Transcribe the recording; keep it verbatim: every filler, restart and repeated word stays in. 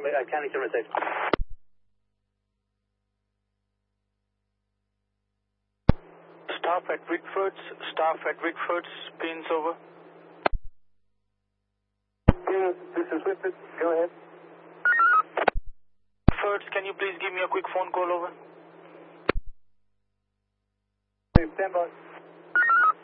from uh, County Camera Station. Staff at Whitford's, staff at Whitford's, pins over. Pins, this is Whitford, go ahead. Whitford's, can you please give me a quick phone call over? Stand by.